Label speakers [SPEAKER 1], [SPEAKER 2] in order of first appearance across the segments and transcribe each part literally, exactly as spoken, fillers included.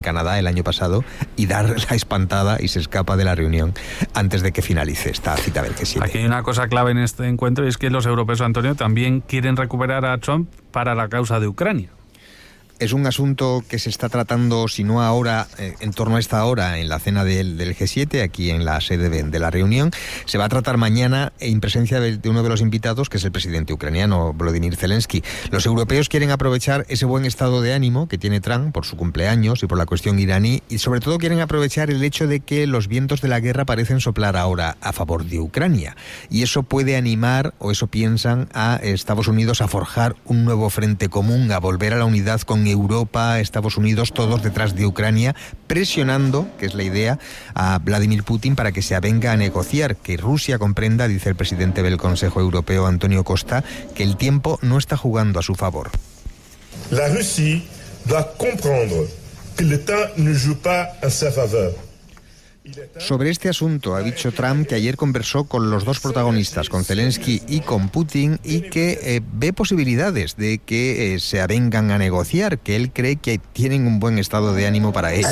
[SPEAKER 1] Canadá el año pasado y dar la espantada y se escapa de la reunión antes de que finalice esta cita del G siete.
[SPEAKER 2] Aquí hay una cosa clave en este encuentro y es que los europeos, Antonio, también quieren recuperar a Trump para la causa de Ucrania.
[SPEAKER 1] Es un asunto que se está tratando, si no ahora, eh, en torno a esta hora, en la cena del, del G siete, aquí en la sede de, de la reunión. Se va a tratar mañana en presencia de, de uno de los invitados, que es el presidente ucraniano, Volodymyr Zelensky. Los europeos quieren aprovechar ese buen estado de ánimo que tiene Trump por su cumpleaños y por la cuestión iraní, y sobre todo quieren aprovechar el hecho de que los vientos de la guerra parecen soplar ahora a favor de Ucrania. Y eso puede animar, o eso piensan, a Estados Unidos a forjar un nuevo frente común, a volver a la unidad con Europa, Estados Unidos, todos detrás de Ucrania, presionando, que es la idea, a Vladimir Putin para que se avenga a negociar, que Rusia comprenda, dice el presidente del Consejo Europeo, Antonio Costa, que el tiempo no está jugando a su favor.
[SPEAKER 3] La Rusia doit comprendre que le temps ne joue pas en sa faveur.
[SPEAKER 1] Sobre este asunto ha dicho Trump que ayer conversó con los dos protagonistas, con Zelensky y con Putin, y que eh, ve posibilidades de que eh, se avengan a negociar, que él cree que tienen un buen estado de ánimo para ello.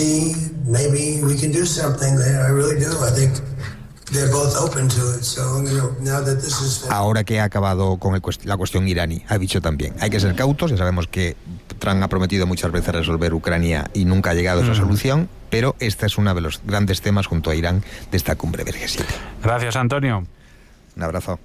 [SPEAKER 1] Ahora que ha acabado con el cuest- la cuestión iraní, ha dicho también, hay que ser cautos, ya sabemos que Trump ha prometido muchas veces resolver Ucrania y nunca ha llegado a esa solución, pero este es uno de los grandes temas junto a Irán de esta cumbre del G siete.
[SPEAKER 2] Gracias, Antonio.
[SPEAKER 1] Un abrazo.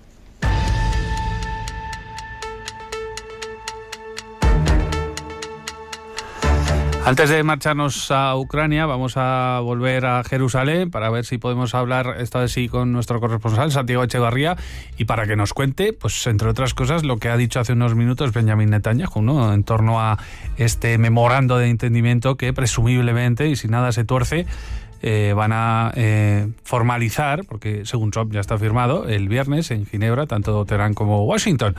[SPEAKER 2] Antes de marcharnos a Ucrania, vamos a volver a Jerusalén para ver si podemos hablar esta vez sí con nuestro corresponsal, Santiago Echevarría, y para que nos cuente, pues entre otras cosas, lo que ha dicho hace unos minutos Benjamin Netanyahu, ¿no?, en torno a este memorando de entendimiento que presumiblemente, y si nada se tuerce, eh, van a eh, formalizar, porque según Trump ya está firmado, el viernes en Ginebra, tanto Teherán como Washington.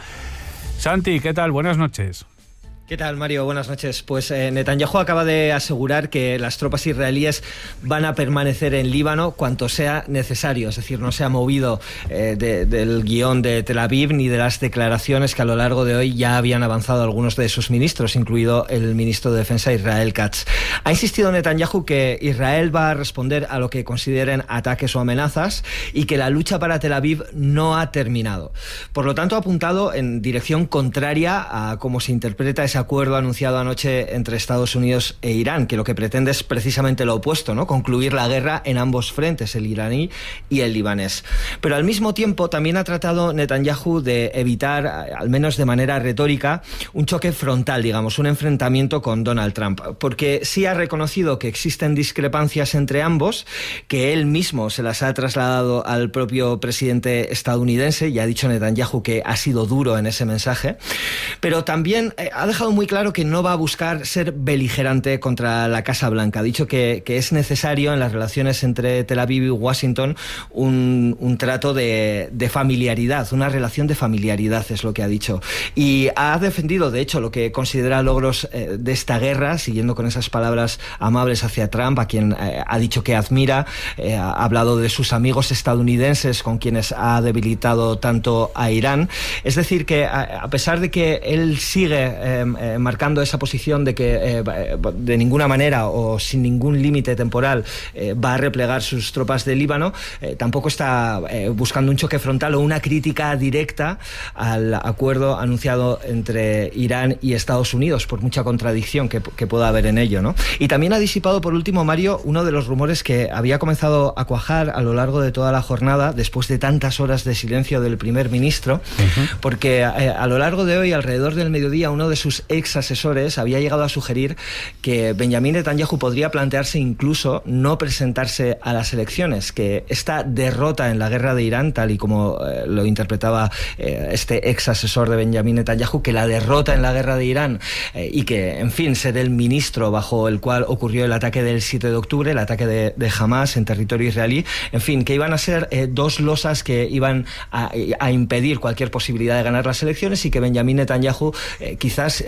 [SPEAKER 2] Santi, ¿qué tal? Buenas noches.
[SPEAKER 4] ¿Qué tal, Mario? Buenas noches. Pues eh, Netanyahu acaba de asegurar que las tropas israelíes van a permanecer en Líbano cuanto sea necesario, es decir, no se ha movido eh, de, del guión de Tel Aviv ni de las declaraciones que a lo largo de hoy ya habían avanzado algunos de sus ministros, incluido el ministro de Defensa Israel Katz. Ha insistido Netanyahu que Israel va a responder a lo que consideren ataques o amenazas y que la lucha para Tel Aviv no ha terminado. Por lo tanto, ha apuntado en dirección contraria a cómo se interpreta esa acuerdo anunciado anoche entre Estados Unidos e Irán, que lo que pretende es precisamente lo opuesto, ¿no?, concluir la guerra en ambos frentes, el iraní y el libanés. Pero al mismo tiempo también ha tratado Netanyahu de evitar, al menos de manera retórica, un choque frontal, digamos, un enfrentamiento con Donald Trump, porque sí ha reconocido que existen discrepancias entre ambos, que él mismo se las ha trasladado al propio presidente estadounidense, y ha dicho Netanyahu que ha sido duro en ese mensaje, pero también eh, ha dejado muy claro que no va a buscar ser beligerante contra la Casa Blanca. Ha dicho que, que es necesario en las relaciones entre Tel Aviv y Washington un, un trato de, de familiaridad, una relación de familiaridad es lo que ha dicho. Y ha defendido, de hecho, lo que considera logros eh, de esta guerra, siguiendo con esas palabras amables hacia Trump, a quien eh, ha dicho que admira. Eh, ha hablado de sus amigos estadounidenses con quienes ha debilitado tanto a Irán. Es decir, que a, a pesar de que él sigue eh, Eh, marcando esa posición de que eh, de ninguna manera o sin ningún límite temporal eh, va a replegar sus tropas de Líbano, eh, tampoco está eh, buscando un choque frontal o una crítica directa al acuerdo anunciado entre Irán y Estados Unidos, por mucha contradicción que, que pueda haber en ello, ¿no? Y también ha disipado, por último, Mario, uno de los rumores que había comenzado a cuajar a lo largo de toda la jornada, después de tantas horas de silencio del primer ministro, uh-huh. porque eh, a lo largo de hoy, alrededor del mediodía, uno de sus ex asesores había llegado a sugerir que Benjamin Netanyahu podría plantearse incluso no presentarse a las elecciones, que esta derrota en la guerra de Irán, tal y como eh, lo interpretaba eh, este ex asesor de Benjamin Netanyahu, que la derrota en la guerra de Irán eh, y que, en fin, ser el ministro bajo el cual ocurrió el ataque del siete de octubre, el ataque de, de Hamas en territorio israelí, en fin, que iban a ser eh, dos losas que iban a, a impedir cualquier posibilidad de ganar las elecciones, y que Benjamin Netanyahu eh, quizás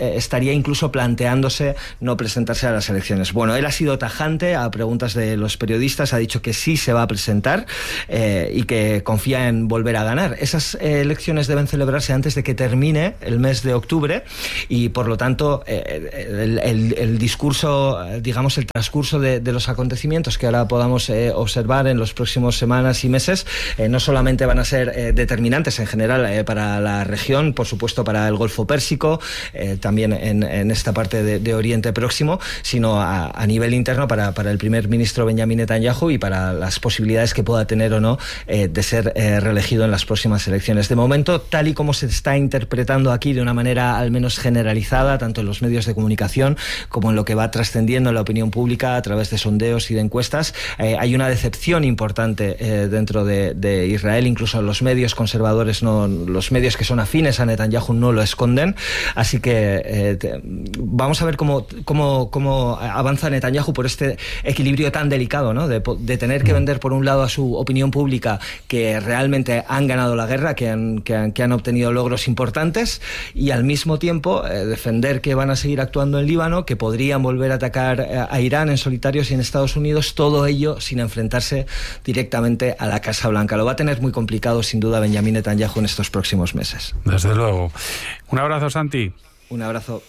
[SPEAKER 4] eh, estaría incluso planteándose no presentarse a las elecciones. Bueno, él ha sido tajante a preguntas de los periodistas, ha dicho que sí se va a presentar eh, y que confía en volver a ganar. Esas eh, elecciones deben celebrarse antes de que termine el mes de octubre y, por lo tanto, eh, el, el, el discurso, digamos, el transcurso de, de los acontecimientos que ahora podamos eh, observar en las próximas semanas y meses, eh, no solamente van a ser eh, determinantes en general eh, para la región, por supuesto para el Golfo Pérsico, eh, también en, en esta parte de, de Oriente Próximo, sino a, a nivel interno para, para el primer ministro Benjamin Netanyahu y para las posibilidades que pueda tener o no eh, de ser eh, reelegido en las próximas elecciones. De momento, tal y como se está interpretando aquí de una manera al menos generalizada, tanto en los medios de comunicación como en lo que va trascendiendo en la opinión pública a través de sondeos y de encuestas, eh, hay una decepción importante eh, dentro de, de Israel. Incluso los medios conservadores, no, los medios que son afines a Netanyahu no lo esconden. Así que eh, te, vamos a ver cómo, cómo, cómo avanza Netanyahu por este equilibrio tan delicado, ¿no? De, de tener que vender por un lado a su opinión pública que realmente han ganado la guerra, que han, que han, que han obtenido logros importantes, y al mismo tiempo eh, defender que van a seguir actuando en Líbano, que podrían volver a atacar a, a Irán en solitario y en Estados Unidos, todo ello sin enfrentarse directamente a la Casa Blanca. Lo va a tener muy complicado, sin duda, Benjamin Netanyahu en estos próximos meses.
[SPEAKER 2] Desde luego. Un abrazo, Santi.
[SPEAKER 4] Un abrazo.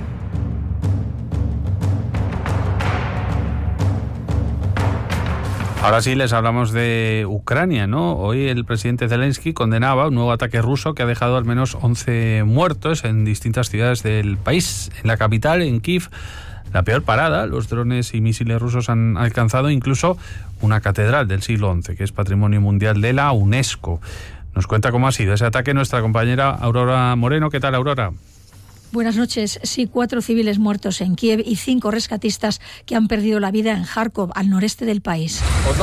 [SPEAKER 2] Ahora sí les hablamos de Ucrania, ¿no? Hoy el presidente Zelensky condenaba un nuevo ataque ruso que ha dejado al menos once muertos en distintas ciudades del país. En la capital, en Kiev, la peor parada. Los drones y misiles rusos han alcanzado incluso una catedral del siglo once, que es Patrimonio Mundial de la UNESCO. Nos cuenta cómo ha sido ese ataque nuestra compañera Aurora Moreno. ¿Qué tal, Aurora?
[SPEAKER 5] Buenas noches. Sí, cuatro civiles muertos en Kiev y cinco rescatistas que han perdido la vida en Kharkov, al noreste del país.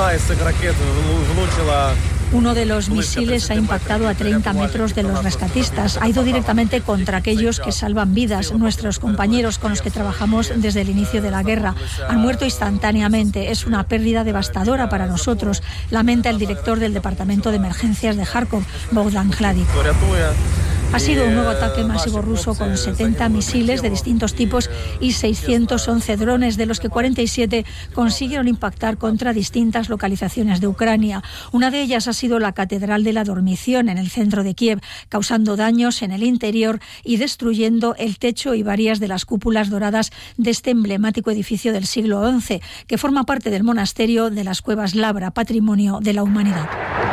[SPEAKER 5] Uno de los misiles ha impactado a treinta metros de los rescatistas. Ha ido directamente contra aquellos que salvan vidas. Nuestros compañeros con los que trabajamos desde el inicio de la guerra han muerto instantáneamente. Es una pérdida devastadora para nosotros, lamenta el director del Departamento de Emergencias de Kharkov, Bogdan Hladik. Ha sido un nuevo ataque masivo ruso con setenta misiles de distintos tipos y seiscientos once drones, de los que cuarenta y siete consiguieron impactar contra distintas localizaciones de Ucrania. Una de ellas ha sido la Catedral de la Dormición en el centro de Kiev, causando daños en el interior y destruyendo el techo y varias de las cúpulas doradas de este emblemático edificio del siglo once, que forma parte del monasterio de las Cuevas Labra, Patrimonio de la Humanidad.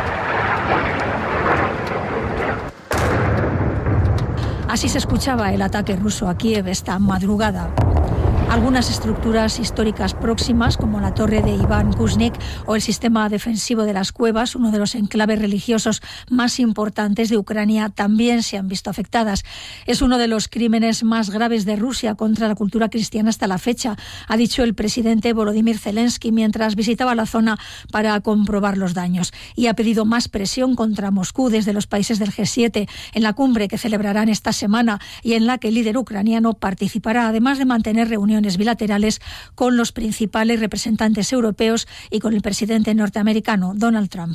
[SPEAKER 5] Así se escuchaba el ataque ruso a Kiev esta madrugada. Algunas estructuras históricas próximas, como la torre de Iván Kuznik o el sistema defensivo de las cuevas, uno de los enclaves religiosos más importantes de Ucrania, también se han visto afectadas. Es uno de los crímenes más graves de Rusia contra la cultura cristiana hasta la fecha, ha dicho el presidente Volodymyr Zelensky mientras visitaba la zona para comprobar los daños. Y ha pedido más presión contra Moscú desde los países del G siete en la cumbre que celebrarán esta semana y en la que el líder ucraniano participará, además de mantener reuniones bilaterales con los principales representantes europeos y con el presidente norteamericano Donald Trump.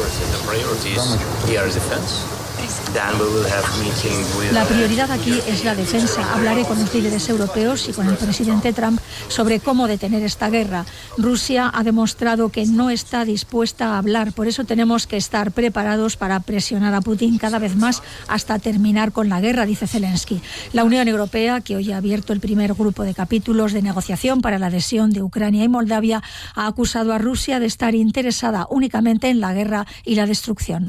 [SPEAKER 5] La prioridad aquí es la defensa. Hablaré con los líderes europeos y con el presidente Trump sobre cómo detener esta guerra. Rusia ha demostrado que no está dispuesta a hablar, por eso tenemos que estar preparados para presionar a Putin cada vez más hasta terminar con la guerra, dice Zelensky. La Unión Europea, que hoy ha abierto el primer grupo de capítulos de negociación para la adhesión de Ucrania y Moldavia, ha acusado a Rusia de estar interesada únicamente en la guerra y la destrucción.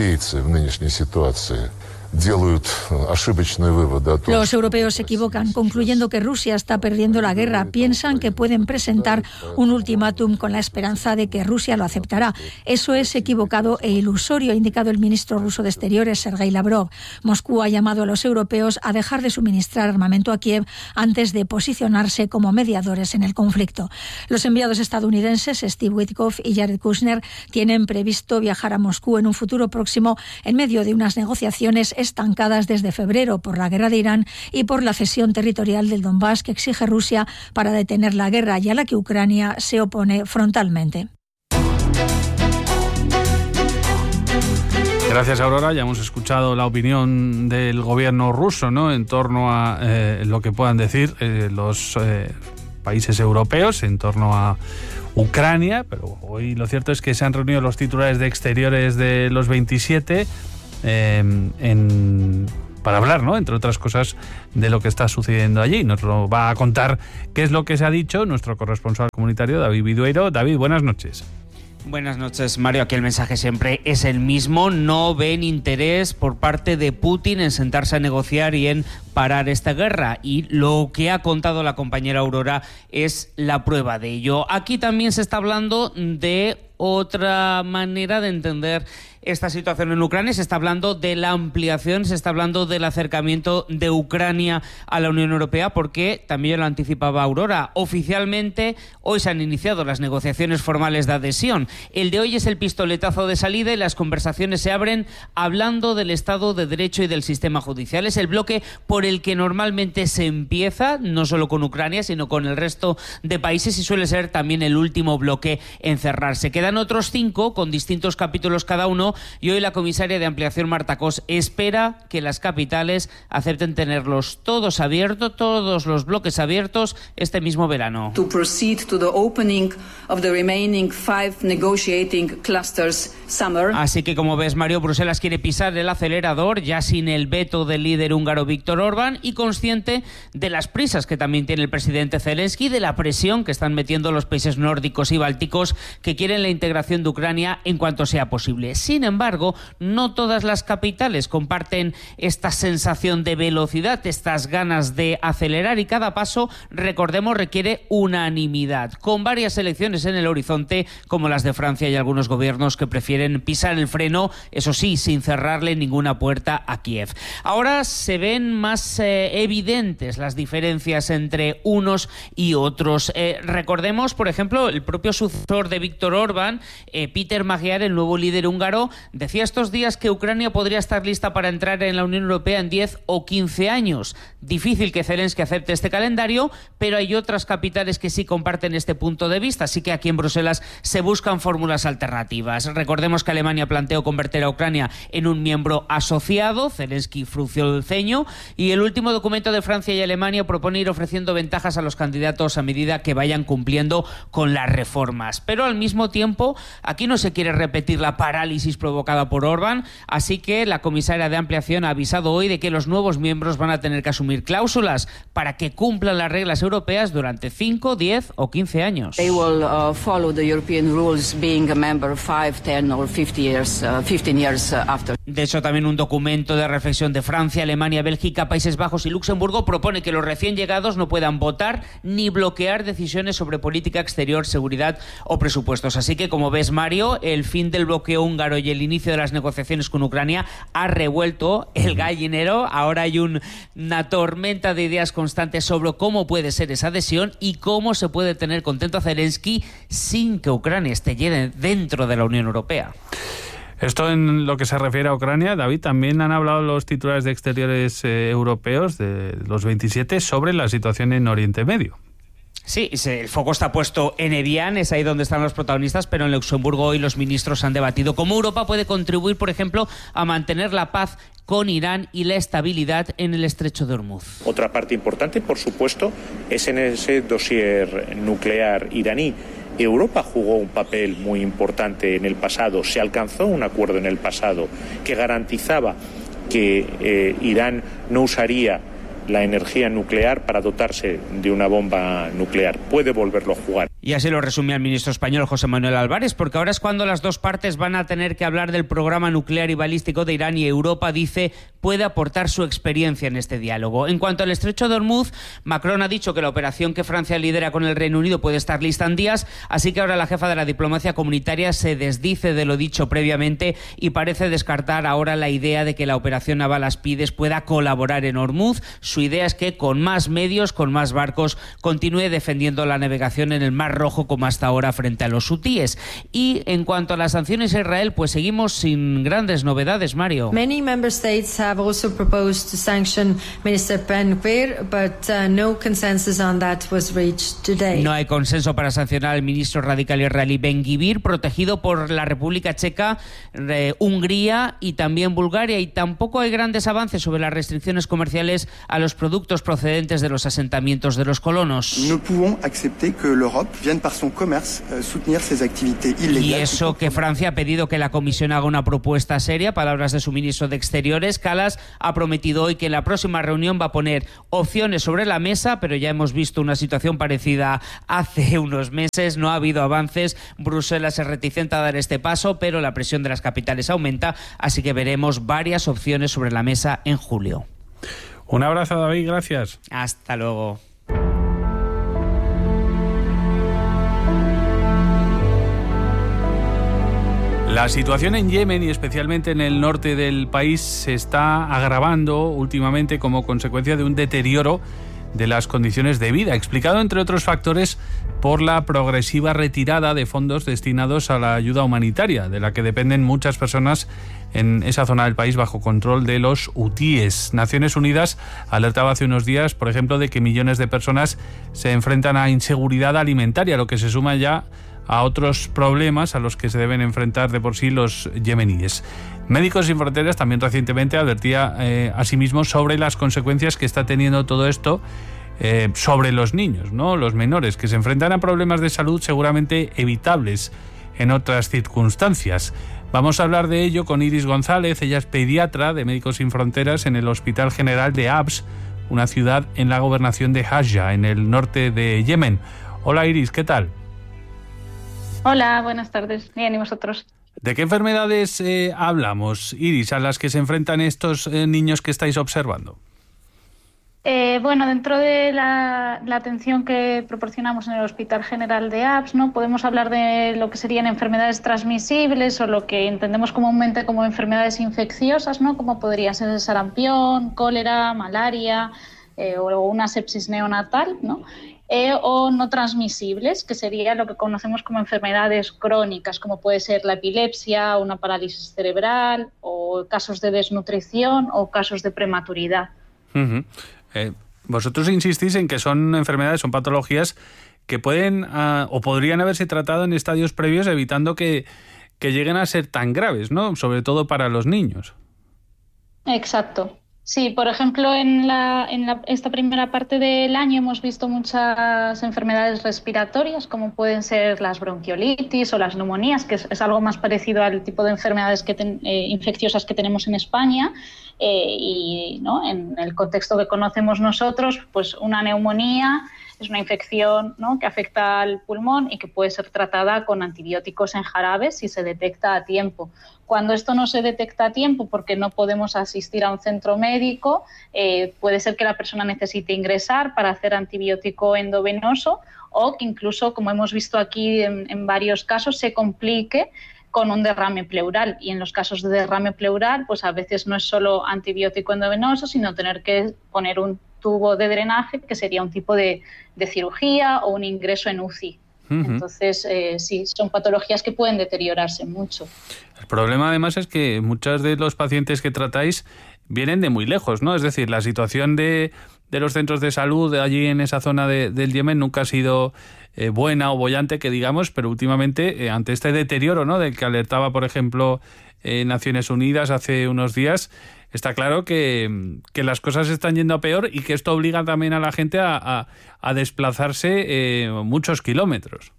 [SPEAKER 5] Los europeos se equivocan, concluyendo que Rusia está perdiendo la guerra. Piensan que pueden presentar un ultimátum con la esperanza de que Rusia lo aceptará. Eso es equivocado e ilusorio, ha indicado el ministro ruso de Exteriores, Sergei Lavrov. Moscú ha llamado a los europeos a dejar de suministrar armamento a Kiev antes de posicionarse como mediadores en el conflicto. Los enviados estadounidenses Steve Witkoff y Jared Kushner tienen previsto viajar a Moscú en un futuro próximo en medio de unas negociaciones estancadas desde febrero por la guerra de Irán y por la cesión territorial del Donbass que exige Rusia para detener la guerra y a la que Ucrania se opone frontalmente.
[SPEAKER 2] Gracias, Aurora. Ya hemos escuchado la opinión del gobierno ruso, ¿no?, en torno a eh, lo que puedan decir eh, los eh, países europeos en torno a Ucrania, pero hoy lo cierto es que se han reunido los titulares de Exteriores de los veintisiete eh, en, para hablar, ¿no?, entre otras cosas, de lo que está sucediendo allí. Nos lo va a contar qué es lo que se ha dicho nuestro corresponsal comunitario, David Vidueiro. David, buenas noches.
[SPEAKER 6] Buenas noches, Mario. Aquí el mensaje siempre es el mismo. No ven interés por parte de Putin en sentarse a negociar y en parar esta guerra. Y lo que ha contado la compañera Aurora es la prueba de ello. Aquí también se está hablando de otra manera de entender esta situación en Ucrania. Se está hablando de la ampliación, se está hablando del acercamiento de Ucrania a la Unión Europea, porque también lo anticipaba Aurora. Oficialmente, hoy se han iniciado las negociaciones formales de adhesión. El de hoy es el pistoletazo de salida y las conversaciones se abren hablando del Estado de Derecho y del sistema judicial. Es el bloque por el que normalmente se empieza, no solo con Ucrania, sino con el resto de países, y suele ser también el último bloque en cerrarse. Quedan otros cinco, con distintos capítulos cada uno, y hoy la comisaria de Ampliación, Marta Cos, espera que las capitales acepten tenerlos todos abiertos, todos los bloques abiertos, este mismo verano.
[SPEAKER 7] To proceed to the opening of the remaining five negotiating clusters summer.
[SPEAKER 6] Así que, como ves, Mario, Bruselas quiere pisar el acelerador, ya sin el veto del líder húngaro Viktor Orbán, y consciente de las prisas que también tiene el presidente Zelensky, de la presión que están metiendo los países nórdicos y bálticos, que quieren la integración de Ucrania en cuanto sea posible. Sin embargo, no todas las capitales comparten esta sensación de velocidad, estas ganas de acelerar, y cada paso, recordemos, requiere unanimidad, con varias elecciones en el horizonte, como las de Francia y algunos gobiernos que prefieren pisar el freno, eso sí, sin cerrarle ninguna puerta a Kiev. Ahora se ven más eh, evidentes las diferencias entre unos y otros. Eh, recordemos, por ejemplo, el propio sucesor de Viktor Orbán, eh, Peter Magyar, el nuevo líder húngaro, decía estos días que Ucrania podría estar lista para entrar en la Unión Europea en diez o quince años. Difícil que Zelensky acepte este calendario, pero hay otras capitales que sí comparten este punto de vista, así que aquí en Bruselas se buscan fórmulas alternativas. Recordemos que Alemania planteó convertir a Ucrania en un miembro asociado, Zelensky frunció el ceño, y el último documento de Francia y Alemania propone ir ofreciendo ventajas a los candidatos a medida que vayan cumpliendo con las reformas. Pero al mismo tiempo, aquí no se quiere repetir la parálisis provocada por Orbán, así que la comisaria de Ampliación ha avisado hoy de que los nuevos miembros van a tener que asumir cláusulas para que cumplan las reglas europeas durante cinco, diez o quince años.
[SPEAKER 7] They will uh, follow the European rules being a member five, ten or fifty years, uh, fifteen years uh, after.
[SPEAKER 6] De hecho, también un documento de reflexión de Francia, Alemania, Bélgica, Países Bajos y Luxemburgo propone que los recién llegados no puedan votar ni bloquear decisiones sobre política exterior, seguridad o presupuestos. Así que, como ves, Mario, el fin del bloqueo húngaro y el inicio de las negociaciones con Ucrania ha revuelto el gallinero. Ahora hay un, una tormenta de ideas constantes sobre cómo puede ser esa adhesión y cómo se puede tener contento a Zelensky sin que Ucrania esté dentro de la Unión Europea.
[SPEAKER 2] Esto en lo que se refiere a Ucrania, David, también han hablado los titulares de Exteriores eh, europeos de los veintisiete sobre la situación en Oriente Medio.
[SPEAKER 6] Sí, el foco está puesto en Evian, es ahí donde están los protagonistas, pero en Luxemburgo hoy los ministros han debatido cómo Europa puede contribuir, por ejemplo, a mantener la paz con Irán y la estabilidad en el estrecho de Hormuz.
[SPEAKER 8] Otra parte importante, por supuesto, es en ese dossier nuclear iraní. Europa jugó un papel muy importante en el pasado, se alcanzó un acuerdo en el pasado que garantizaba que eh, Irán no usaría la energía nuclear para dotarse de una bomba nuclear. Puede volverlo a jugar.
[SPEAKER 6] Y así lo resumía el ministro español José Manuel Álvarez, porque ahora es cuando las dos partes van a tener que hablar del programa nuclear y balístico de Irán, y Europa, dice, puede aportar su experiencia en este diálogo. En cuanto al estrecho de Hormuz, Macron ha dicho que la operación que Francia lidera con el Reino Unido puede estar lista en días, así que ahora la jefa de la diplomacia comunitaria se desdice de lo dicho previamente y parece descartar ahora la idea de que la operación naval Aspides pueda colaborar en Hormuz. Su idea es que con más medios, con más barcos, continúe defendiendo la navegación en el mar Mar Rojo como hasta ahora frente a los hutíes. Y en cuanto a las sanciones a Israel, pues seguimos sin grandes novedades, Mario.
[SPEAKER 9] Many member states have also proposed to sanction Minister Ben-Gvir, but uh, no consensus on that was reached today.
[SPEAKER 6] No hay consenso para sancionar al ministro radical israelí Ben-Gvir, protegido por la República Checa, eh, Hungría y también Bulgaria, y tampoco hay grandes avances sobre las restricciones comerciales a los productos procedentes de los asentamientos de los colonos.
[SPEAKER 10] No podemos aceptar que l'Europe vienne par son commerce soutenir ces activités illégales.
[SPEAKER 6] Y eso que Francia ha pedido que la Comisión haga una propuesta seria, palabras de su ministro de Exteriores. Kallas ha prometido hoy que en la próxima reunión va a poner opciones sobre la mesa, pero ya hemos visto una situación parecida hace unos meses, no ha habido avances, Bruselas es reticente a dar este paso, pero la presión de las capitales aumenta, así que veremos varias opciones sobre la mesa en julio.
[SPEAKER 2] Un abrazo, David, gracias.
[SPEAKER 6] Hasta luego.
[SPEAKER 2] La situación en Yemen y especialmente en el norte del país se está agravando últimamente como consecuencia de un deterioro de las condiciones de vida, explicado entre otros factores por la progresiva retirada de fondos destinados a la ayuda humanitaria, de la que dependen muchas personas en esa zona del país bajo control de los hutíes. Naciones Unidas alertaba hace unos días, por ejemplo, de que millones de personas se enfrentan a inseguridad alimentaria, lo que se suma ya a otros problemas a los que se deben enfrentar de por sí los yemeníes. Médicos Sin Fronteras también recientemente advertía eh, asimismo sobre las consecuencias que está teniendo todo esto eh, sobre los niños, ¿no? Los menores, que se enfrentan a problemas de salud seguramente evitables en otras circunstancias. Vamos a hablar de ello con Iris González. Ella es pediatra de Médicos Sin Fronteras en el Hospital General de Abs, una ciudad en la gobernación de Hajja, en el norte de Yemen. Hola Iris, ¿qué tal?
[SPEAKER 11] Hola, buenas tardes. Bien, ¿y vosotros?
[SPEAKER 2] ¿De qué enfermedades eh, hablamos, Iris, a las que se enfrentan estos eh, niños que estáis observando?
[SPEAKER 11] Eh, bueno, dentro de la, la atención que proporcionamos en el Hospital General de Abs, ¿no? Podemos hablar de lo que serían enfermedades transmisibles o lo que entendemos comúnmente como enfermedades infecciosas, ¿no? Como podría ser el sarampión, cólera, malaria eh, o una sepsis neonatal, ¿no? Eh, o no transmisibles, que sería lo que conocemos como enfermedades crónicas, como puede ser la epilepsia, una parálisis cerebral, o casos de desnutrición o casos de prematuridad.
[SPEAKER 2] Uh-huh. Eh, vosotros insistís en que son enfermedades, son patologías que pueden uh, o podrían haberse tratado en estadios previos, evitando que, que lleguen a ser tan graves, ¿no? Sobre todo para los niños.
[SPEAKER 11] Exacto. Sí, por ejemplo, en, la, en la, esta primera parte del año hemos visto muchas enfermedades respiratorias, como pueden ser las bronquiolitis o las neumonías, que es, es algo más parecido al tipo de enfermedades que ten, eh, infecciosas que tenemos en España. Eh, y ¿no? En el contexto que conocemos nosotros, pues una neumonía es una infección, ¿no? que afecta al pulmón y que puede ser tratada con antibióticos en jarabe si se detecta a tiempo. Cuando esto no se detecta a tiempo porque no podemos asistir a un centro médico, eh, puede ser que la persona necesite ingresar para hacer antibiótico endovenoso o que incluso, como hemos visto aquí en, en varios casos, se complique con un derrame pleural. Y en los casos de derrame pleural, pues a veces no es solo antibiótico endovenoso, sino tener que poner un tubo de drenaje, que sería un tipo de, de cirugía o un ingreso en U C I. Uh-huh. Entonces, eh, sí, son patologías que pueden deteriorarse mucho.
[SPEAKER 2] El problema, además, es que muchos de los pacientes que tratáis vienen de muy lejos, ¿no? Es decir, la situación de, de los centros de salud de allí en esa zona de, del Yemen nunca ha sido eh, buena o boyante, que digamos, pero últimamente, eh, ante este deterioro, ¿no?, del que alertaba, por ejemplo, eh, Naciones Unidas hace unos días, está claro que, que las cosas están yendo a peor y que esto obliga también a la gente a, a, a desplazarse eh, muchos kilómetros.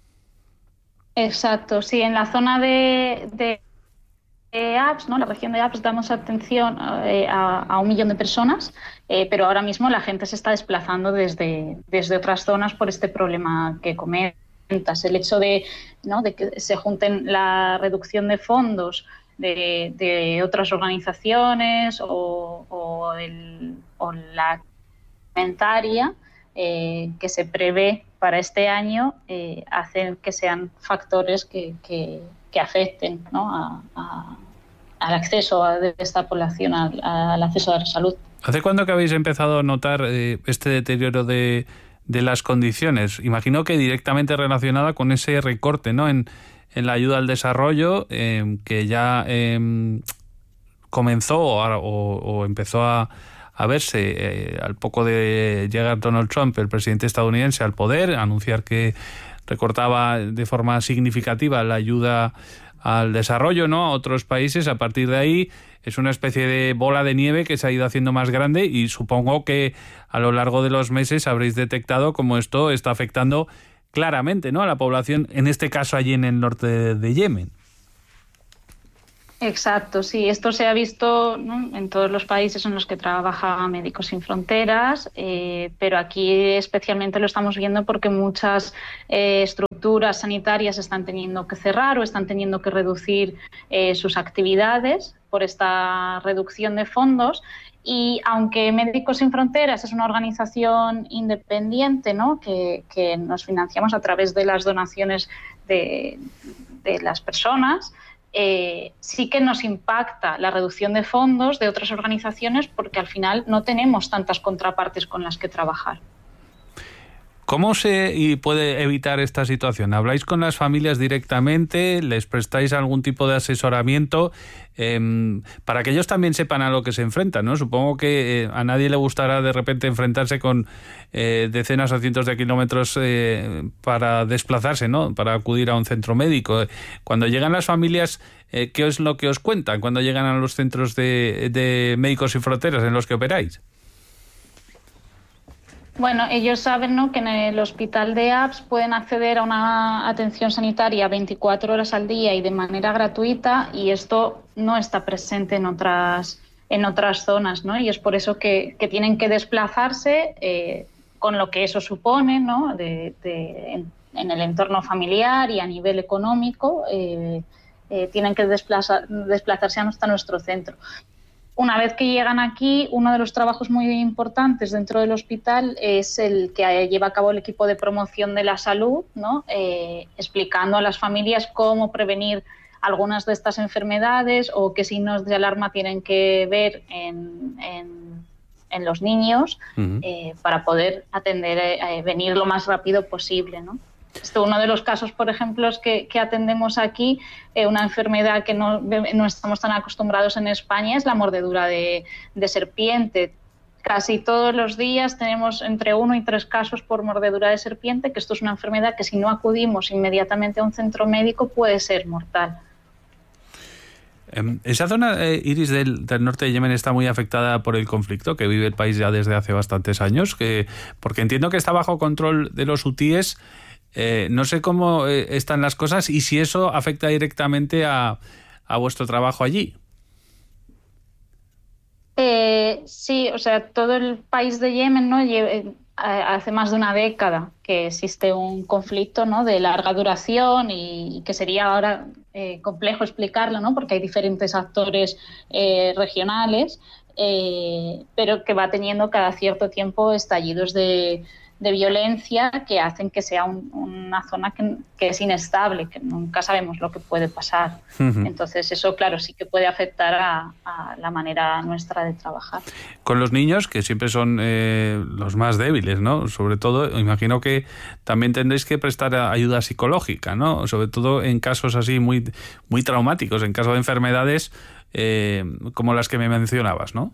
[SPEAKER 11] Exacto, sí, en la zona de, de, de Abs, ¿no? La región de Abs, damos atención eh, a, a un millón de personas, eh, pero ahora mismo la gente se está desplazando desde, desde otras zonas por este problema que comentas. El hecho de, ¿no?, de que se junten la reducción de fondos de, de otras organizaciones o, o, el, o la alimentaria eh, que se prevé para este año, eh, hacen que sean factores que, que, que afecten, ¿no?, a, a, al acceso a, de esta población al, al acceso a la salud.
[SPEAKER 2] ¿Hace cuándo que habéis empezado a notar eh, este deterioro de, de las condiciones. Imagino que directamente relacionada con ese recorte, ¿no?, en, en la ayuda al desarrollo, eh, que ya eh, comenzó o, o, o empezó a, a verse eh, al poco de llegar Donald Trump, el presidente estadounidense, al poder, anunciar que recortaba de forma significativa la ayuda al desarrollo, ¿no?, a otros países. A partir de ahí es una especie de bola de nieve que se ha ido haciendo más grande, y supongo que a lo largo de los meses habréis detectado cómo esto está afectando claramente, ¿no?, a la población, en este caso allí en el norte de, de Yemen.
[SPEAKER 11] Exacto, sí, esto se ha visto, ¿no?, en todos los países en los que trabaja Médicos Sin Fronteras, eh, pero aquí especialmente lo estamos viendo porque muchas eh, estructuras sanitarias están teniendo que cerrar o están teniendo que reducir eh, sus actividades por esta reducción de fondos. Y aunque Médicos Sin Fronteras es una organización independiente, ¿no?, que, que nos financiamos a través de las donaciones de, de las personas, Eh, sí que nos impacta la reducción de fondos de otras organizaciones, porque al final no tenemos tantas contrapartes con las que trabajar.
[SPEAKER 2] ¿Cómo se y puede evitar esta situación? ¿Habláis con las familias directamente? ¿Les prestáis algún tipo de asesoramiento? Eh, para que ellos también sepan a lo que se enfrentan, ¿no? Supongo que eh, a nadie le gustará de repente enfrentarse con eh, decenas o cientos de kilómetros eh, para desplazarse, ¿no?, para acudir a un centro médico. Cuando llegan las familias, eh, ¿qué es lo que os cuentan cuando llegan a los centros de, de Médicos Sin Fronteras en los que operáis?
[SPEAKER 11] Bueno, ellos saben, ¿no?, que en el hospital de A P S pueden acceder a una atención sanitaria veinticuatro horas al día y de manera gratuita, y esto no está presente en otras en otras zonas, ¿no? Y es por eso que, que tienen que desplazarse eh, con lo que eso supone, ¿no?, de, de, en, en el entorno familiar y a nivel económico, eh, eh, tienen que desplazar, desplazarse hasta nuestro centro. Una vez que llegan aquí, uno de los trabajos muy importantes dentro del hospital es el que lleva a cabo el equipo de promoción de la salud, ¿no?, eh, explicando a las familias cómo prevenir algunas de estas enfermedades o qué signos de alarma tienen que ver en, en, en los niños, uh-huh. eh, para poder atender, eh, venir lo más rápido posible, ¿no? Esto, uno de los casos, por ejemplo, es que, que atendemos aquí, eh, una enfermedad que no, no estamos tan acostumbrados en España, es la mordedura de, de serpiente. Casi todos los días tenemos entre uno y tres casos por mordedura de serpiente, que esto es una enfermedad que si no acudimos inmediatamente a un centro médico puede ser mortal.
[SPEAKER 2] Esa zona, eh, Iris, del, del norte de Yemen está muy afectada por el conflicto que vive el país ya desde hace bastantes años, que, porque entiendo que está bajo control de los hutíes. Eh, no sé cómo eh, están las cosas y si eso afecta directamente a, a vuestro trabajo allí.
[SPEAKER 11] Eh, sí, o sea, todo el país de Yemen, ¿no?, Lle- hace más de una década que existe un conflicto, ¿no?, de larga duración y, y que sería ahora eh, complejo explicarlo, ¿no?, porque hay diferentes actores eh, regionales, eh, pero que va teniendo cada cierto tiempo estallidos de de violencia que hacen que sea un, una zona que, que es inestable, que nunca sabemos lo que puede pasar. Uh-huh. Entonces eso, claro, sí que puede afectar a, a la manera nuestra de trabajar.
[SPEAKER 2] Con los niños, que siempre son eh, los más débiles, ¿no? Sobre todo, imagino que también tendréis que prestar ayuda psicológica, ¿no? Sobre todo en casos así muy, muy traumáticos, en caso de enfermedades eh, como las que me mencionabas, ¿no?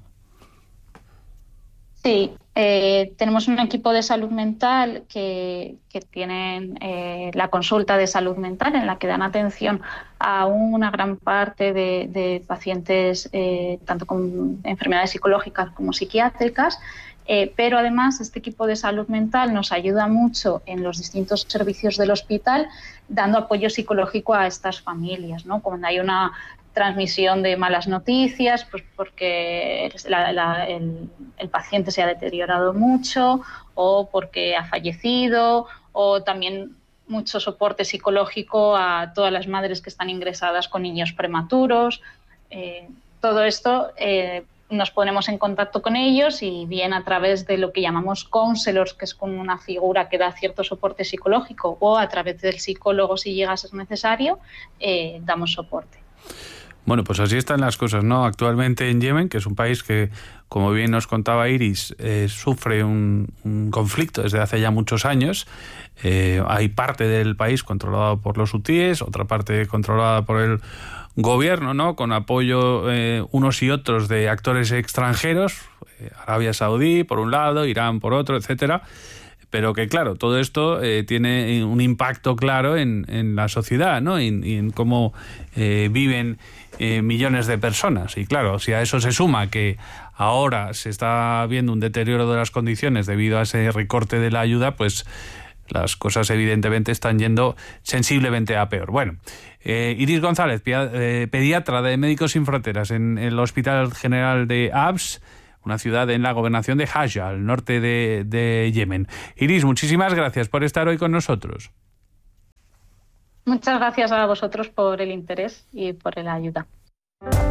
[SPEAKER 11] Sí, eh, tenemos un equipo de salud mental que, que tienen eh, la consulta de salud mental, en la que dan atención a una gran parte de, de pacientes, eh, tanto con enfermedades psicológicas como psiquiátricas, eh, pero además este equipo de salud mental nos ayuda mucho en los distintos servicios del hospital, dando apoyo psicológico a estas familias, ¿no? Cuando hay una transmisión de malas noticias, pues porque la, la, el, el paciente se ha deteriorado mucho o porque ha fallecido, o también mucho soporte psicológico a todas las madres que están ingresadas con niños prematuros. Eh, todo esto eh, nos ponemos en contacto con ellos y bien a través de lo que llamamos counselors, que es como una figura que da cierto soporte psicológico, o a través del psicólogo si llega a ser necesario, eh, damos soporte.
[SPEAKER 2] Bueno, pues así están las cosas, ¿no? Actualmente en Yemen, que es un país que, como bien nos contaba Iris, eh, sufre un, un conflicto desde hace ya muchos años. Eh, hay parte del país controlado por los hutíes, otra parte controlada por el gobierno, ¿no? Con apoyo eh, unos y otros de actores extranjeros, eh, Arabia Saudí por un lado, Irán por otro, etcétera. Pero que, claro, todo esto eh, tiene un impacto claro en, en la sociedad, ¿no? Y, y en cómo eh, viven eh, millones de personas. Y claro, si a eso se suma que ahora se está viendo un deterioro de las condiciones debido a ese recorte de la ayuda, pues las cosas evidentemente están yendo sensiblemente a peor. Bueno, eh, Iris González, eh, pediatra de Médicos Sin Fronteras en el Hospital General de Abs, una ciudad en la gobernación de Hajj, al norte de, de Yemen. Iris, muchísimas gracias por estar hoy con nosotros.
[SPEAKER 11] Muchas gracias a vosotros por el interés y por la ayuda.